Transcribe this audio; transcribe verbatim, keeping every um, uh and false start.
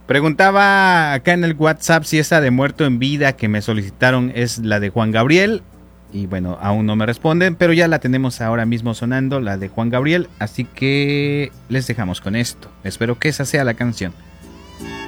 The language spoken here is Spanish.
Preguntaba acá en el WhatsApp si esa de Muerto en Vida que me solicitaron es la de Juan Gabriel. Y bueno, aún no me responden, pero ya la tenemos ahora mismo sonando, la de Juan Gabriel. Así que les dejamos con esto. Espero que esa sea la canción.